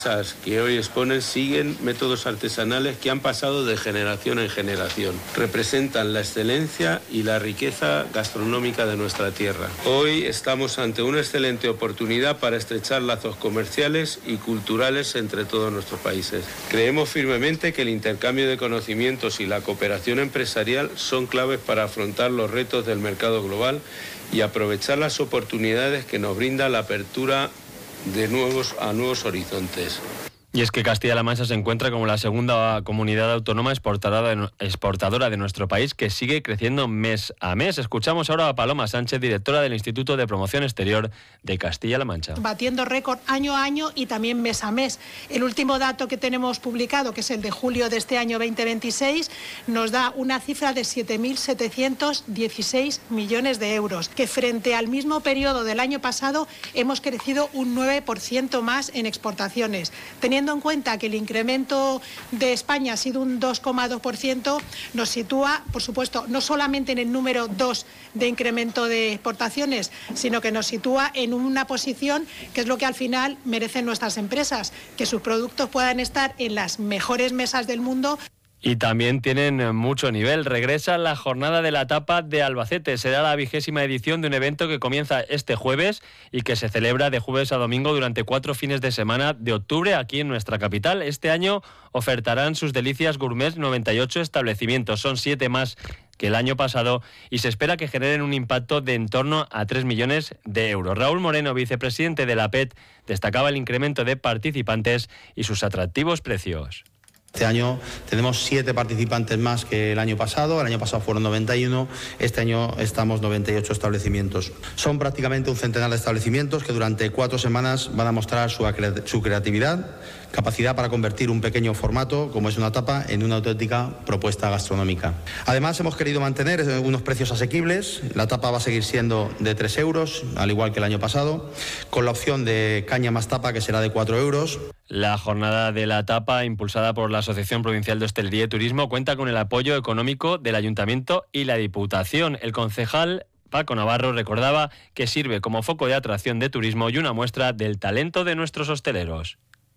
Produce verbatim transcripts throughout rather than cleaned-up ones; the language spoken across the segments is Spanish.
que hoy exponen siguen métodos artesanales que han pasado de generación en generación. Representan la excelencia y la riqueza gastronómica de nuestra tierra. Hoy estamos ante una excelente oportunidad para estrechar lazos comerciales y culturales entre todos nuestros países. Creemos firmemente que el intercambio de conocimientos y la cooperación empresarial son claves para afrontar los retos del mercado global y aprovechar las oportunidades que nos brinda la apertura de nuevos a nuevos horizontes. Y es que Castilla-La Mancha se encuentra como la segunda comunidad autónoma exportadora de, exportadora de nuestro país, que sigue creciendo mes a mes. Escuchamos ahora a Paloma Sánchez, directora del Instituto de Promoción Exterior de Castilla-La Mancha. Batiendo récord año a año y también mes a mes. El último dato que tenemos publicado, que es el de julio de este año veinte veintiséis, nos da una cifra de siete mil setecientos dieciséis millones de euros, que frente al mismo periodo del año pasado hemos crecido un nueve por ciento más en exportaciones. Teniendo Teniendo en cuenta que el incremento de España ha sido un dos coma dos por ciento, nos sitúa, por supuesto, no solamente en el número dos de incremento de exportaciones, sino que nos sitúa en una posición que es lo que al final merecen nuestras empresas, que sus productos puedan estar en las mejores mesas del mundo. Y también tienen mucho nivel. Regresa la jornada de la tapa de Albacete. Será la vigésima edición de un evento que comienza este jueves y que se celebra de jueves a domingo durante cuatro fines de semana de octubre aquí en nuestra capital. Este año ofertarán sus delicias gourmet noventa y ocho establecimientos. Son siete más que el año pasado y se espera que generen un impacto de en torno a tres millones de euros. Raúl Moreno, vicepresidente de la P E T, destacaba el incremento de participantes y sus atractivos precios. Este año tenemos siete participantes más que el año pasado. El año pasado fueron noventa y uno, este año estamos noventa y ocho establecimientos. Son prácticamente un centenar de establecimientos que durante cuatro semanas van a mostrar su, su creatividad, capacidad para convertir un pequeño formato, como es una tapa, en una auténtica propuesta gastronómica. Además, hemos querido mantener unos precios asequibles. La tapa va a seguir siendo de tres euros, al igual que el año pasado, con la opción de caña más tapa, que será de cuatro euros. La jornada de la tapa, impulsada por la Asociación Provincial de Hostelería y Turismo, cuenta con el apoyo económico del Ayuntamiento y la Diputación. El concejal Paco Navarro recordaba que sirve como foco de atracción de turismo y una muestra del talento de nuestros hosteleros.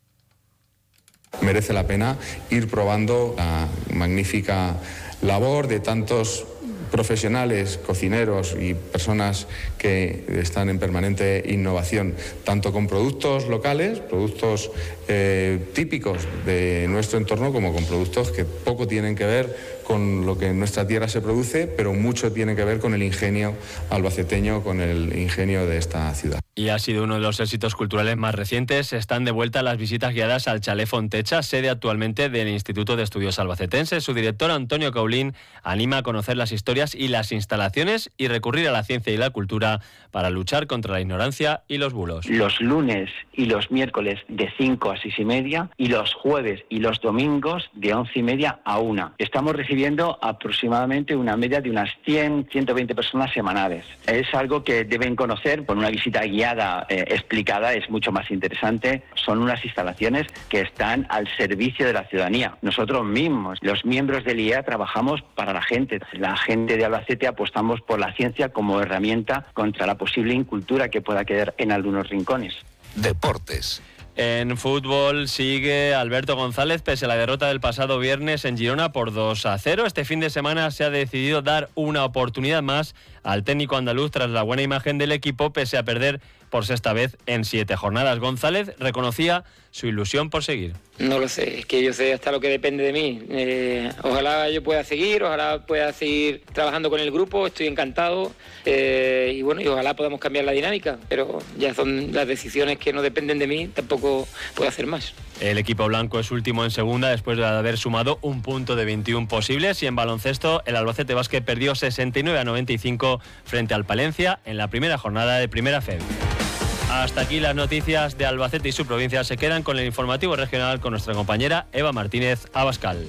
Merece la pena ir probando la magnífica labor de tantos profesionales, cocineros y personas que están en permanente innovación, tanto con productos locales, productos eh, típicos de nuestro entorno, como con productos que poco tienen que ver con lo que en nuestra tierra se produce, pero mucho tiene que ver con el ingenio albaceteño, con el ingenio de esta ciudad. Y ha sido uno de los éxitos culturales más recientes. Están de vuelta las visitas guiadas al Chalet Fontecha, sede actualmente del Instituto de Estudios Albacetenses. Su director, Antonio Caulín, anima a conocer las historias y las instalaciones y recurrir a la ciencia y la cultura para luchar contra la ignorancia y los bulos. Los lunes y los miércoles de cinco a seis y media y los jueves y los domingos de once y media a una. Estamos recibiendo aproximadamente una media de unas cien, ciento veinte personas semanales. Es algo que deben conocer por una visita guiada. Eh, explicada, es mucho más interesante. Son unas instalaciones que están al servicio de la ciudadanía. Nosotros mismos, los miembros del I E A, trabajamos para la gente. La gente de Albacete apostamos por la ciencia como herramienta contra la posible incultura que pueda quedar en algunos rincones. Deportes. En fútbol sigue Alberto González pese a la derrota del pasado viernes en Girona por dos a cero. Este fin de semana se ha decidido dar una oportunidad más al técnico andaluz tras la buena imagen del equipo pese a perder por sexta vez en siete jornadas. González reconocía su ilusión por seguir. No lo sé, es que yo sé hasta lo que depende de mí. Eh, ojalá yo pueda seguir, ojalá pueda seguir trabajando con el grupo, estoy encantado eh, y bueno, y ojalá podamos cambiar la dinámica, pero ya son las decisiones que no dependen de mí, tampoco puedo hacer más. El equipo blanco es último en segunda después de haber sumado un punto de veintiuno posibles y en baloncesto el Albacete Basket perdió sesenta y nueve a noventa y cinco frente al Palencia en la primera jornada de Primera F E D. Hasta aquí las noticias de Albacete y su provincia. Se quedan con el informativo regional con nuestra compañera Eva Martínez Abascal.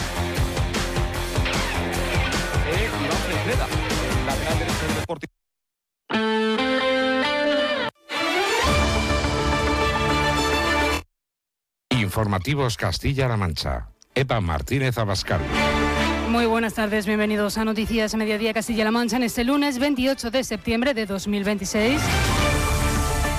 Informativos Castilla-La Mancha. Eva Martínez Abascal. Muy buenas tardes, bienvenidos a Noticias Mediodía Castilla-La Mancha en este lunes veintiocho de septiembre de dos mil veintiséis.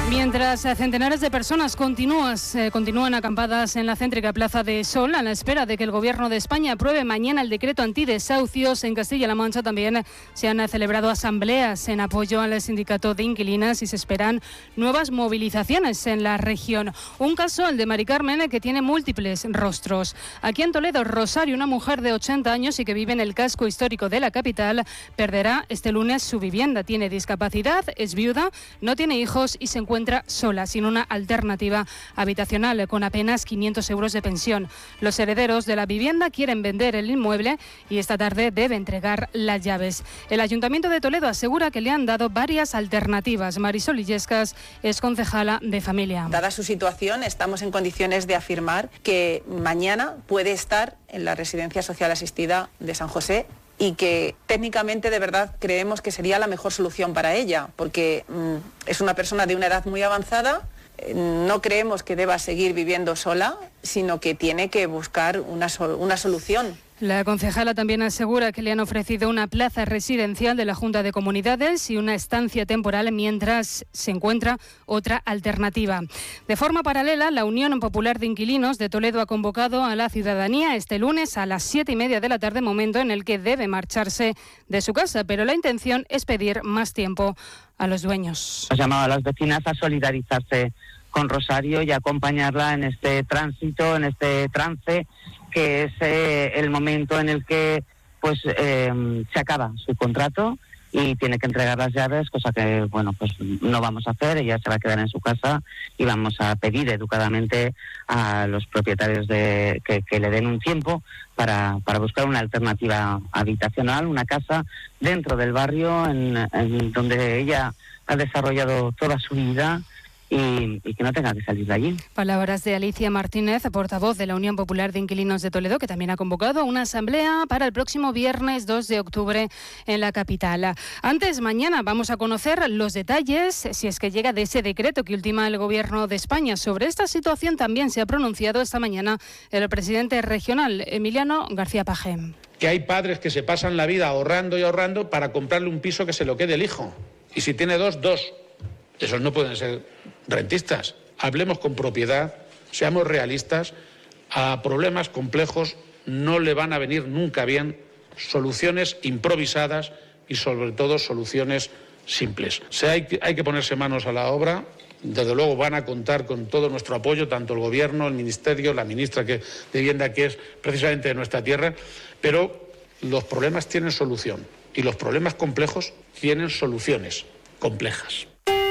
Mientras centenares de personas continúas, eh, continúan acampadas en la céntrica Plaza de Sol a la espera de que el Gobierno de España apruebe mañana el decreto antidesahucios, en Castilla-La Mancha también se han celebrado asambleas en apoyo al sindicato de inquilinas y se esperan nuevas movilizaciones en la región. Un caso, el de Mari Carmen, que tiene múltiples rostros. Aquí en Toledo, Rosario, una mujer de ochenta años y que vive en el casco histórico de la capital, perderá este lunes su vivienda. Tiene discapacidad, es viuda, no tiene hijos y se encuentra sola, sin una alternativa habitacional, con apenas quinientos euros de pensión. Los herederos de la vivienda quieren vender el inmueble y esta tarde debe entregar las llaves. El Ayuntamiento de Toledo asegura que le han dado varias alternativas. Marisol Illescas es concejala de familia. Dada su situación, estamos en condiciones de afirmar que mañana puede estar en la Residencia Social Asistida de San José, y que técnicamente de verdad creemos que sería la mejor solución para ella, porque mmm, es una persona de una edad muy avanzada, eh, no creemos que deba seguir viviendo sola, sino que tiene que buscar una, so- una solución. La concejala también asegura que le han ofrecido una plaza residencial de la Junta de Comunidades y una estancia temporal mientras se encuentra otra alternativa. De forma paralela, la Unión Popular de Inquilinos de Toledo ha convocado a la ciudadanía este lunes a las siete y media de la tarde, momento en el que debe marcharse de su casa, pero la intención es pedir más tiempo a los dueños. Ha llamado a las vecinas a solidarizarse con Rosario y acompañarla en este tránsito, en este trance, que es eh, el momento en el que pues eh, se acaba su contrato y tiene que entregar las llaves, cosa que bueno pues no vamos a hacer. Ella se va a quedar en su casa y vamos a pedir educadamente a los propietarios de que, que le den un tiempo para, para buscar una alternativa habitacional, una casa dentro del barrio en, en donde ella ha desarrollado toda su vida. Y, y que no tenga que salir de allí. Palabras de Alicia Martínez, portavoz de la Unión Popular de Inquilinos de Toledo, que también ha convocado una asamblea para el próximo viernes dos de octubre en la capital. Antes, mañana vamos a conocer los detalles, si es que llega, de ese decreto que ultima el Gobierno de España. Sobre esta situación también se ha pronunciado esta mañana el presidente regional, Emiliano García Paje. Que hay padres que se pasan la vida ahorrando y ahorrando para comprarle un piso que se lo quede el hijo. Y si tiene dos, dos. Esos no pueden ser rentistas. Hablemos con propiedad, seamos realistas. A problemas complejos no le van a venir nunca bien soluciones improvisadas y sobre todo soluciones simples. O sea, hay, que, hay que ponerse manos a la obra. Desde luego van a contar con todo nuestro apoyo, tanto el Gobierno, el Ministerio, la ministra que, de Vivienda, que es precisamente de nuestra tierra, pero los problemas tienen solución y los problemas complejos tienen soluciones complejas.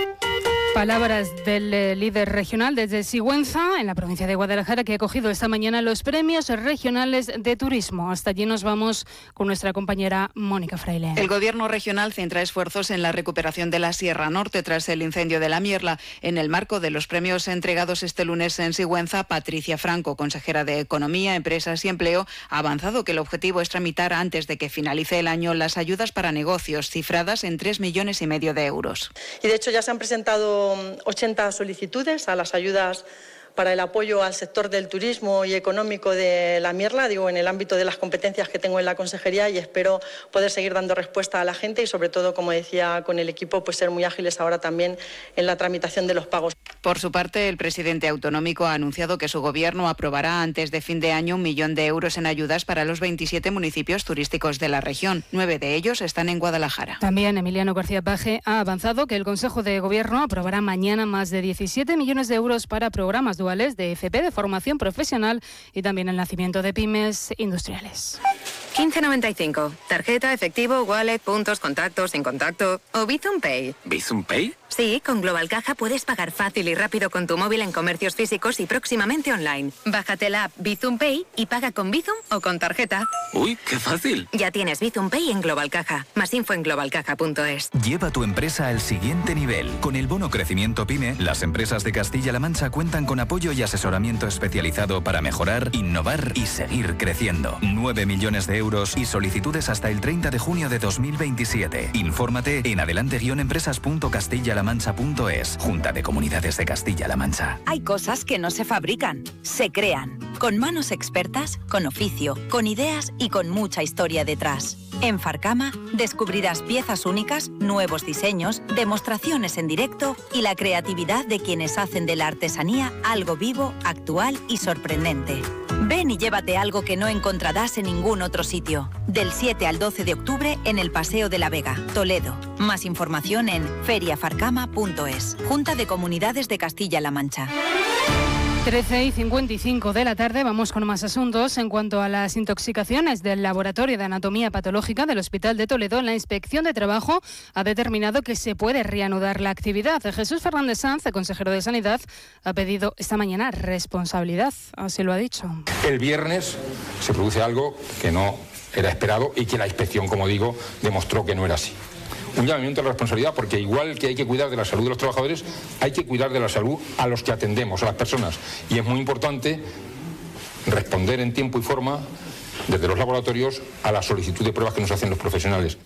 Palabras del eh, líder regional desde Sigüenza, en la provincia de Guadalajara, que ha acogido esta mañana los premios regionales de turismo. Hasta allí nos vamos con nuestra compañera Mónica Fraile. El Gobierno regional centra esfuerzos en la recuperación de la Sierra Norte tras el incendio de la Mierla. En el marco de los premios entregados este lunes en Sigüenza, Patricia Franco, consejera de Economía, Empresas y Empleo, ha avanzado que el objetivo es tramitar antes de que finalice el año las ayudas para negocios, cifradas en tres millones y medio de euros. Y de hecho ya se han presentado ochenta solicitudes a las ayudas para el apoyo al sector del turismo y económico de la Mierla, digo, en el ámbito de las competencias que tengo en la consejería, y espero poder seguir dando respuesta a la gente y, sobre todo, como decía con el equipo, pues ser muy ágiles ahora también en la tramitación de los pagos. Por su parte, el presidente autonómico ha anunciado que su gobierno aprobará antes de fin de año un millón de euros en ayudas para los veintisiete municipios turísticos de la región. Nueve de ellos están en Guadalajara. También Emiliano García Paje ha avanzado que el Consejo de Gobierno aprobará mañana más de diecisiete millones de euros para programas duales de F P, de formación profesional y también el nacimiento de pymes industriales. quince noventa y cinco. Tarjeta, efectivo, wallet, puntos, contactos, sin contacto o Bizum Pay. ¿Bizum Pay? Sí, con Global Caja puedes pagar fácil y rápido con tu móvil en comercios físicos y próximamente online. Bájate la app Bizum Pay y paga con Bizum o con tarjeta. ¡Uy, qué fácil! Ya tienes Bizum Pay en Global Caja. Más info en global caja punto es. Lleva tu empresa al siguiente nivel. Con el bono Crecimiento PYME, las empresas de Castilla-La Mancha cuentan con apoyo y asesoramiento especializado para mejorar, innovar y seguir creciendo. nueve millones de euros y solicitudes hasta el treinta de junio de dos mil veintisiete. Infórmate en adelante guion empresas punto castilla la mancha punto es. Junta de Comunidades de Castilla-La Mancha. Hay cosas que no se fabrican, se crean. con manos expertas, con oficio, con ideas y con mucha historia detrás. En Farcama descubrirás piezas únicas, nuevos diseños, demostraciones en directo y la creatividad de quienes hacen de la artesanía algo vivo, actual y sorprendente. Ven y llévate algo que no encontrarás en ningún otro sitio. Del siete al doce de octubre en el Paseo de la Vega, Toledo. Más información en feria farcama punto es. Junta de Comunidades de Castilla-La Mancha. trece y cincuenta y cinco de la tarde, vamos con más asuntos. En cuanto a las intoxicaciones del Laboratorio de Anatomía Patológica del Hospital de Toledo, la Inspección de Trabajo ha determinado que se puede reanudar la actividad. Jesús Fernández Sanz, el consejero de Sanidad, ha pedido esta mañana responsabilidad, así lo ha dicho. El viernes se produce algo que no era esperado y que la inspección, como digo, demostró que no era así. Un llamamiento a la responsabilidad, porque igual que hay que cuidar de la salud de los trabajadores, hay que cuidar de la salud a los que atendemos, a las personas. Y es muy importante responder en tiempo y forma, desde los laboratorios, a la solicitud de pruebas que nos hacen los profesionales.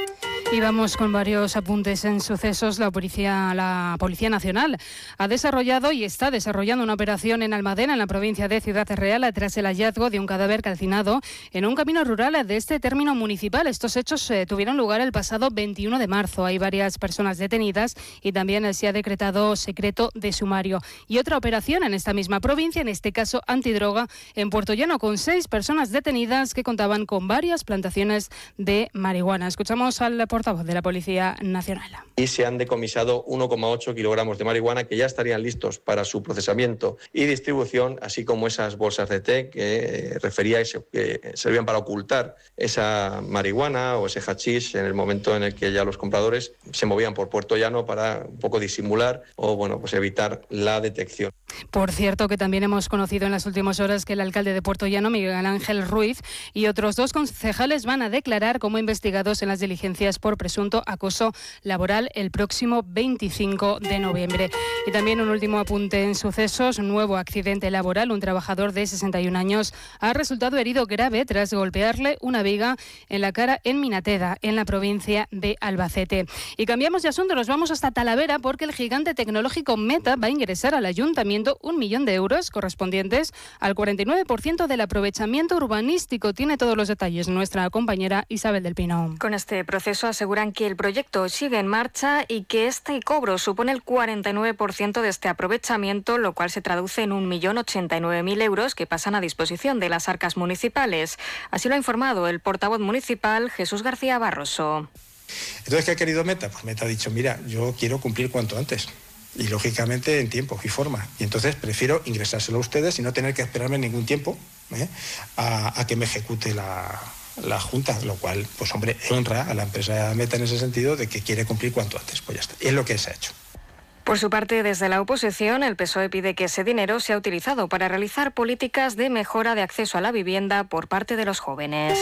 Y vamos con varios apuntes en sucesos. La Policía, la Policía Nacional ha desarrollado y está desarrollando una operación en Almadena, en la provincia de Ciudad Real, tras el hallazgo de un cadáver calcinado en un camino rural de este término municipal. Estos hechos eh, tuvieron lugar el pasado veintiuno de marzo. Hay varias personas detenidas y también eh, se ha decretado secreto de sumario. Y otra operación en esta misma provincia, en este caso antidroga, en Puerto Llano, con seis personas detenidas que contaban con varias plantaciones de marihuana. Escuchamos al portavoz de la Policía Nacional. Y se han decomisado uno coma ocho kilogramos de marihuana que ya estarían listos para su procesamiento y distribución, así como esas bolsas de té que referíais que servían para ocultar esa marihuana o ese hachís en el momento en el que ya los compradores se movían por Puerto Llano para un poco disimular o bueno, pues evitar la detección. Por cierto, que también hemos conocido en las últimas horas que el alcalde de Puerto Llano, Miguel Ángel Ruiz, y otros dos concejales van a declarar como investigados en las diligencias por presunto acoso laboral el próximo veinticinco de noviembre. Y también un último apunte en sucesos, un nuevo accidente laboral. Un trabajador de sesenta y un años ha resultado herido grave tras golpearle una viga en la cara en Minateda, en la provincia de Albacete. Y cambiamos de asunto, nos vamos hasta Talavera porque el gigante tecnológico Meta va a ingresar al ayuntamiento un millón de euros correspondientes al cuarenta y nueve por ciento del aprovechamiento urbanístico. Tiene todos los detalles nuestra compañera Isabel del Pino. Con este proceso aseguran que el proyecto sigue en marcha y que este cobro supone el cuarenta y nueve por ciento de este aprovechamiento, lo cual se traduce en un millón ochenta y nueve mil euros que pasan a disposición de las arcas municipales. Así lo ha informado el portavoz municipal Jesús García Barroso. Entonces, ¿qué ha querido Meta? Pues Meta ha dicho, mira, yo quiero cumplir cuanto antes. Y lógicamente en tiempo y forma. Y entonces prefiero ingresárselo a ustedes y no tener que esperarme ningún tiempo ¿eh? a, a que me ejecute la, la Junta, lo cual, pues hombre, honra a la empresa Meta en ese sentido de que quiere cumplir cuanto antes. Pues ya está. Y es lo que se ha hecho. Por su parte, desde la oposición, el P S O E pide que ese dinero sea utilizado para realizar políticas de mejora de acceso a la vivienda por parte de los jóvenes.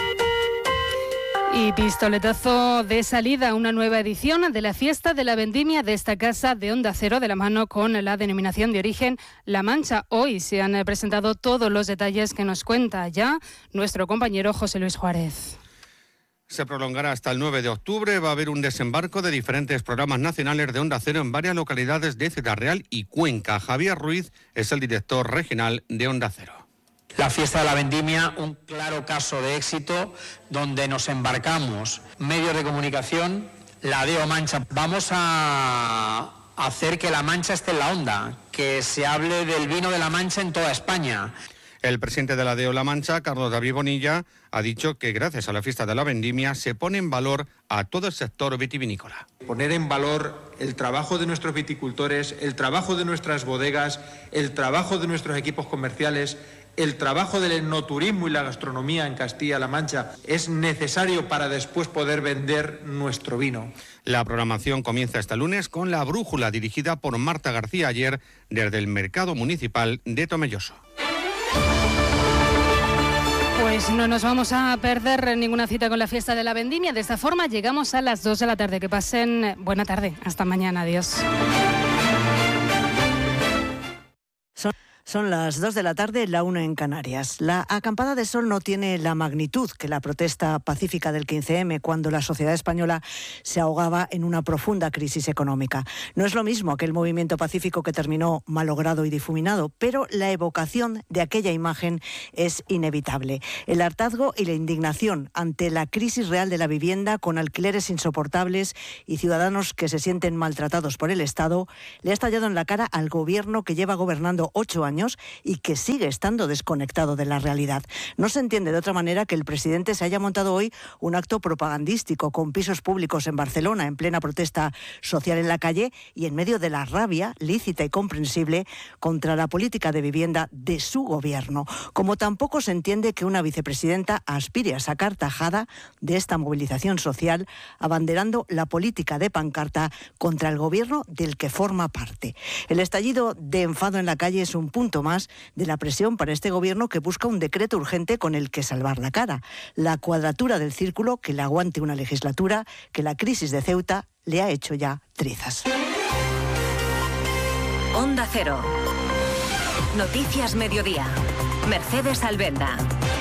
Y pistoletazo de salida a una nueva edición de la fiesta de la vendimia de esta casa de Onda Cero, de la mano con la denominación de origen La Mancha. Hoy se han presentado todos los detalles que nos cuenta ya nuestro compañero José Luis Juárez. Se prolongará hasta el nueve de octubre. Va a haber un desembarco de diferentes programas nacionales de Onda Cero en varias localidades de Ciudad Real y Cuenca. Javier Ruiz es el director regional de Onda Cero. La fiesta de la vendimia, un claro caso de éxito donde nos embarcamos medios de comunicación, la D E O Mancha. Vamos a hacer que La Mancha esté en la onda, que se hable del vino de La Mancha en toda España. El presidente de la D E O La Mancha, Carlos David Bonilla, ha dicho que gracias a la fiesta de la vendimia se pone en valor a todo el sector vitivinícola. Poner en valor el trabajo de nuestros viticultores, el trabajo de nuestras bodegas, el trabajo de nuestros equipos comerciales, el trabajo del enoturismo y la gastronomía en Castilla-La Mancha es necesario para después poder vender nuestro vino. La programación comienza este lunes con La Brújula, dirigida por Marta García Ayer, desde el Mercado Municipal de Tomelloso. Pues no nos vamos a perder ninguna cita con la fiesta de la vendimia. De esta forma llegamos a las dos de la tarde. Que pasen buena tarde. Hasta mañana. Adiós. Son las dos de la tarde, la una en Canarias. La acampada de sol no tiene la magnitud que la protesta pacífica del quince eme, cuando la sociedad española se ahogaba en una profunda crisis económica. No es lo mismo aquel movimiento pacífico que terminó malogrado y difuminado, pero la evocación de aquella imagen es inevitable. El hartazgo y la indignación ante la crisis real de la vivienda, con alquileres insoportables y ciudadanos que se sienten maltratados por el Estado, le ha estallado en la cara al gobierno que lleva gobernando ocho años y que sigue estando desconectado de la realidad. No se entiende de otra manera que el presidente se haya montado hoy un acto propagandístico con pisos públicos en Barcelona, en plena protesta social en la calle y en medio de la rabia lícita y comprensible contra la política de vivienda de su gobierno. Como tampoco se entiende que una vicepresidenta aspire a sacar tajada de esta movilización social, abanderando la política de pancarta contra el gobierno del que forma parte. El estallido de enfado en la calle es un punto más de la presión para este gobierno, que busca un decreto urgente con el que salvar la cara. La cuadratura del círculo que le aguante una legislatura que la crisis de Ceuta le ha hecho ya trizas. Onda Cero. Noticias Mediodía. Mercedes Albenda.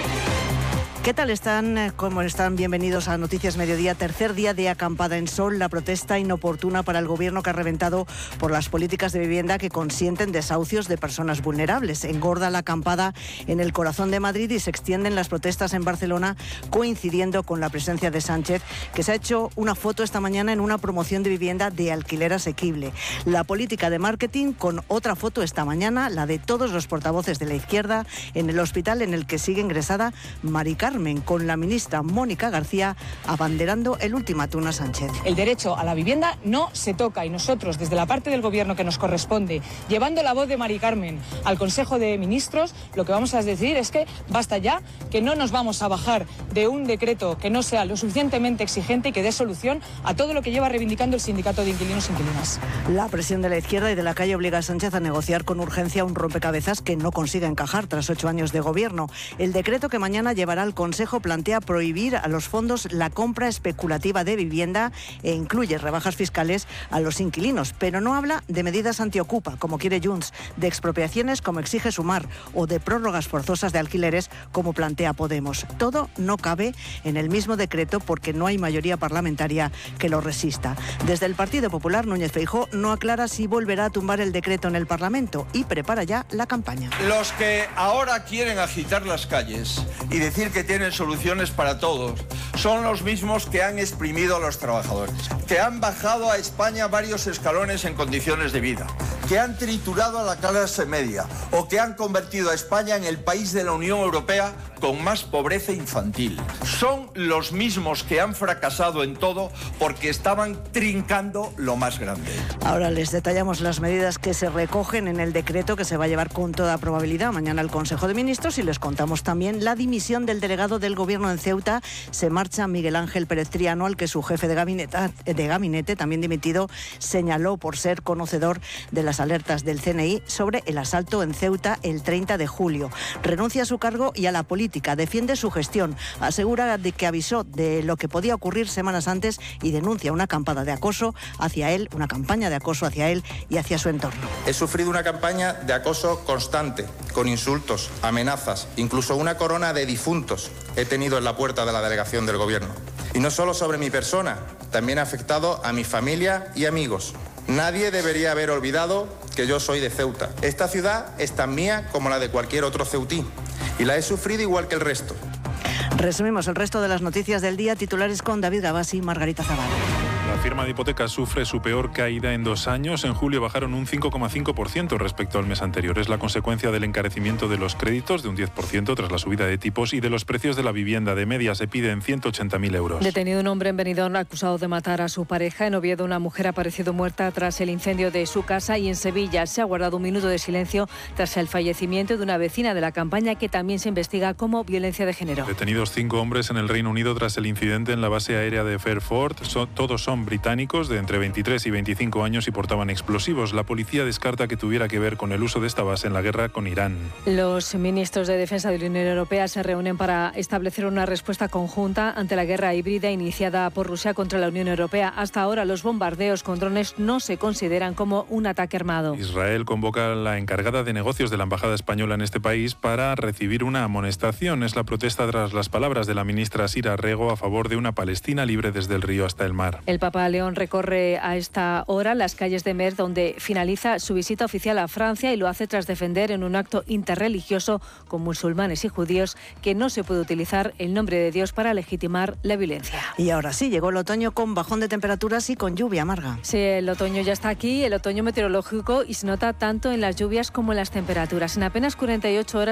¿Qué tal están? ¿Cómo están? Bienvenidos a Noticias Mediodía. Tercer día de acampada en sol, la protesta inoportuna para el gobierno que ha reventado por las políticas de vivienda que consienten desahucios de personas vulnerables. Engorda la acampada en el corazón de Madrid y se extienden las protestas en Barcelona, coincidiendo con la presencia de Sánchez, que se ha hecho una foto esta mañana en una promoción de vivienda de alquiler asequible. La política de marketing con otra foto esta mañana, la de todos los portavoces de la izquierda, en el hospital en el que sigue ingresada Mari Carmen, con la ministra Mónica García abanderando el ultimátum a Sánchez. El derecho a la vivienda no se toca, y nosotros, desde la parte del gobierno que nos corresponde, llevando la voz de Mari Carmen al Consejo de Ministros, lo que vamos a decir es que basta ya, que no nos vamos a bajar de un decreto que no sea lo suficientemente exigente y que dé solución a todo lo que lleva reivindicando el sindicato de inquilinos e inquilinas. La presión de la izquierda y de la calle obliga a Sánchez a negociar con urgencia un rompecabezas que no consigue encajar tras ocho años de gobierno. El decreto que mañana llevará al Consejo plantea prohibir a los fondos la compra especulativa de vivienda e incluye rebajas fiscales a los inquilinos, pero no habla de medidas antiocupa, como quiere Junts, de expropiaciones, como exige Sumar, o de prórrogas forzosas de alquileres, como plantea Podemos. Todo no cabe en el mismo decreto porque no hay mayoría parlamentaria que lo resista. Desde el Partido Popular, Núñez Feijóo no aclara si volverá a tumbar el decreto en el Parlamento y prepara ya la campaña. Los que ahora quieren agitar las calles y decir que tienen soluciones para todos son los mismos que han exprimido a los trabajadores, que han bajado a España varios escalones en condiciones de vida, que han triturado a la clase media o que han convertido a España en el país de la Unión Europea con más pobreza infantil. Son los mismos que han fracasado en todo porque estaban trincando lo más grande. Ahora les detallamos las medidas que se recogen en el decreto que se va a llevar con toda probabilidad mañana al Consejo de Ministros, y les contamos también la dimisión del delegado del Gobierno en Ceuta. Se marcha Miguel Ángel Pérez Triano, al que su jefe de gabinete, de gabinete, también dimitido, señaló por ser conocedor de las alertas del C N I sobre el asalto en Ceuta el treinta de julio. Renuncia a su cargo y a la política, defiende su gestión, asegura de que avisó de lo que podía ocurrir semanas antes y denuncia una campaña de acoso hacia él, una campaña de acoso hacia él y hacia su entorno. He sufrido una campaña de acoso constante, con insultos, amenazas, incluso una corona de difuntos he tenido en la puerta de la delegación del Gobierno. Y no solo sobre mi persona, también ha afectado a mi familia y amigos. Nadie debería haber olvidado que yo soy de Ceuta. Esta ciudad es tan mía como la de cualquier otro ceutí, y la he sufrido igual que el resto. Resumimos el resto de las noticias del día. Titulares con David Gabasi y Margarita Zavala. La firma de hipotecas sufre su peor caída en dos años. En julio bajaron un cinco coma cinco por ciento respecto al mes anterior. Es la consecuencia del encarecimiento de los créditos de un diez por ciento tras la subida de tipos y de los precios de la vivienda. De media se piden ciento ochenta mil euros. Detenido un hombre en Benidorm acusado de matar a su pareja. En Oviedo, una mujer ha aparecido muerta tras el incendio de su casa, y en Sevilla se ha guardado un minuto de silencio tras el fallecimiento de una vecina de la campaña, que también se investiga como violencia de género. Detenidos cinco hombres en el Reino Unido tras el incidente en la base aérea de Fairford. So, todos son son británicos de entre veintitrés y veinticinco años y portaban explosivos. La policía descarta que tuviera que ver con el uso de esta base en la guerra con Irán. Los ministros de Defensa de la Unión Europea se reúnen para establecer una respuesta conjunta ante la guerra híbrida iniciada por Rusia contra la Unión Europea. Hasta ahora los bombardeos con drones no se consideran como un ataque armado. Israel convoca a la encargada de negocios de la embajada española en este país para recibir una amonestación. Es la protesta tras las palabras de la ministra Sira Rego a favor de una Palestina libre desde el río hasta el mar. El Papa León recorre a esta hora las calles de Metz, donde finaliza su visita oficial a Francia, y lo hace tras defender en un acto interreligioso con musulmanes y judíos que no se puede utilizar el nombre de Dios para legitimar la violencia. Y ahora sí, llegó el otoño con bajón de temperaturas y con lluvia, Marga. Sí, el otoño ya está aquí, el otoño meteorológico, y se nota tanto en las lluvias como en las temperaturas. En apenas cuarenta y ocho horas